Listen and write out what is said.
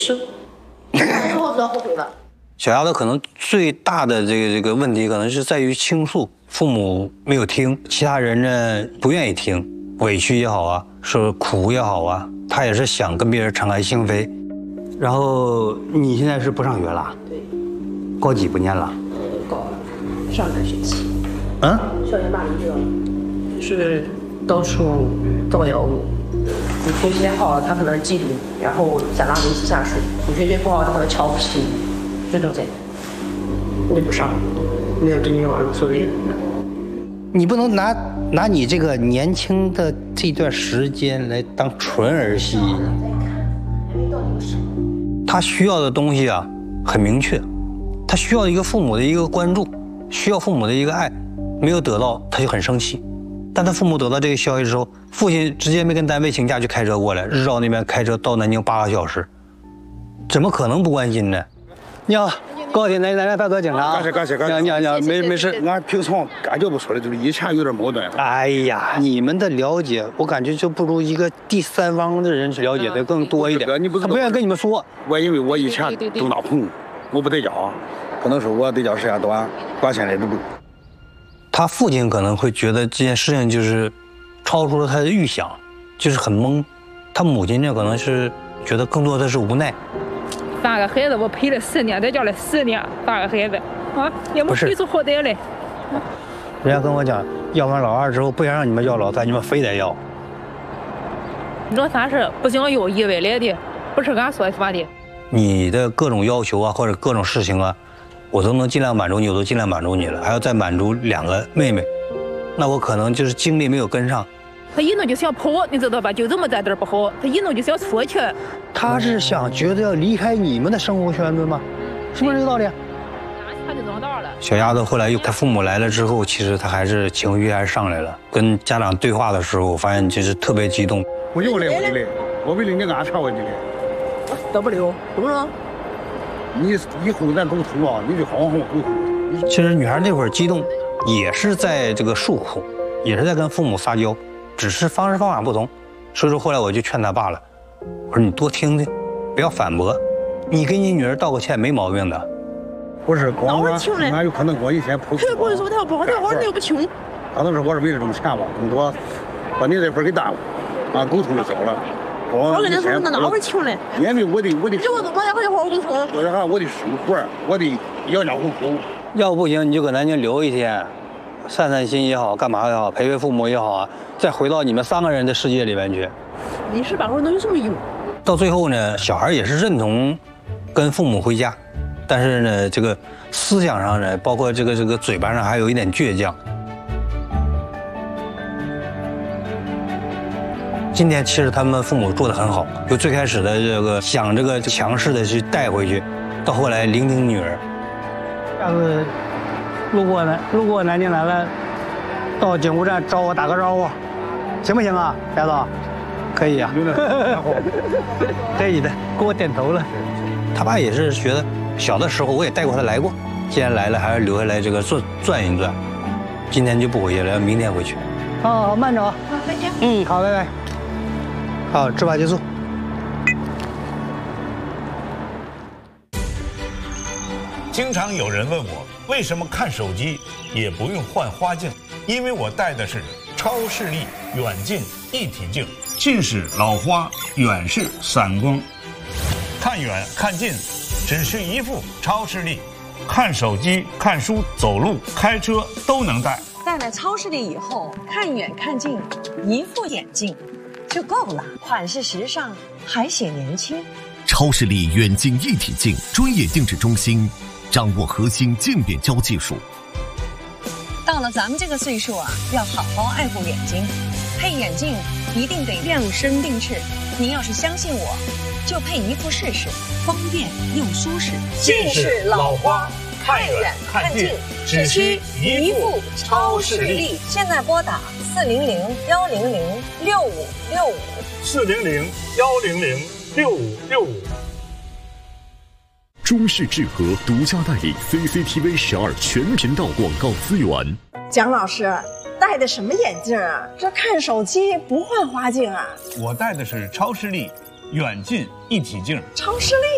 是，之后知道后悔了。 小丫头可能最大的这个问题，可能是在于倾诉，父母没有听，其他人呢不愿意听，委屈也好啊，说苦也好啊，她也是想跟别人敞开心扉。然后你现在是不上学了？ 对。 高几不念了？ 高二，上2学期。 嗯？ 校园霸凌知道吗？是到处造谣我。你学习好，他可能嫉妒你，然后想拉你一起下水；你学习不好，他可能瞧不起你，就这样。我就不上了，没有真正玩无所谓。 你不能拿你这个年轻的这段时间来当纯儿戏。他需要的东西啊很明确，他需要一个父母的一个关注，需要父母的一个爱，没有得到他就很生气。但他父母得到这个消息之后，父亲直接没跟单位请假就开车过来，日照那边开车到南京8个小时，怎么可能不关心呢？你好，高铁南派出所警察。 感谢。 你好，没事。 俺平常感觉不出来，就是以前有点矛盾。 哎呀，你们的了解，我感觉就不如一个第三方的人了解的更多一点。他不愿意跟你们说。 因为我以前都拿朋友，我不在家，可能是我在家时间短，管现在都不。 他父亲可能会觉得这件事情就是超出了他的预想，就是很懵。他母亲呢，可能是觉得更多的是无奈。 3个孩子，我陪了10年，在家里10年，3个孩子啊，也没提出后代来。 人家跟我讲，要完老2之后，不想让你们要老3，你们非得要。 老3是不想要，意外来的，不是俺说的。 你的各种要求啊，或者各种事情啊，我都能尽量满足你，我都尽量满足你了，还要再满足2个妹妹，那我可能就是精力没有跟上。 他一弄就想跑，你知道吧？就这么在这儿不好，他一弄就想出去。 他是觉得要离开你们的生活圈子吗？是不是这个道理？ 他就长大了。 小丫头后来他父母来了之后，其实他还是情绪还是上来了。跟家长对话的时候，我发现就是特别激动。 我就来，我为了你安全我就来。 得不了，怎么了？ 你以后咱沟通啊，你就好好沟通。 其实女孩那会儿激动，也是在这个诉苦，也是在跟父母撒娇，只是方式方法不同。所以说后来我就劝他爸了，我说你多听听，不要反驳，你给你女儿道个歉没毛病的。 不是光俺有可能我以前偷。 我就说他不好，他又不穷。 可能是我是为了挣钱吧，更多把你这份给耽误，沟通就糟了。 我跟他说，那哪会穷嘞？ 因为我得。 给我多少钱好沟通？ 我说我得生活，我得养家糊口。 要不行你就搁南京留一天，散散心也好，干嘛也好，陪陪父母也好啊，再回到你们3个人的世界里面去。 没事吧？我能有什么用？ 到最后呢，小孩也是认同跟父母回家，但是呢，这个思想上呢，包括这个嘴巴上还有一点倔强。今天其实他们父母做得很好，就最开始的这个想这个强势的去带回去，到后来聆听女儿。下次路过南京来了，到警务站找我打个招呼，行不行啊，丫头？可以啊，可以的，给我点头了。他爸也是觉得小的时候我也带过他来过，既然来了，还是留下来这个转一转。今天就不回去了，明天回去。好，慢走。好， 再见。 好，拜拜。好，执法结束。 经常有人问我，为什么看手机也不用换花镜？因为我戴的是超视力远近一体镜，近视老花，远视散光。看远看近，只需一副超视力，看手机、看书、走路、开车都能戴。 戴了超视力以后，看远看近，一副眼镜就够了，款式时尚，还显年轻。 超视力远近一体镜专业定制中心，掌握核心渐变焦技术。 到了咱们这个岁数啊，要好好爱护眼睛，配眼镜一定得量身定制。您要是相信我，就配一副试试，方便又舒适。 近视老花，看远看近，只需一副超视力。 现在拨打 400-100-6565，400-100-6565。 中视智和独家代理 CCTV 12全频道广告资源。 蒋老师戴的什么眼镜啊？这看手机不换花镜啊？ 我戴的是超视力远近一体镜。 超视力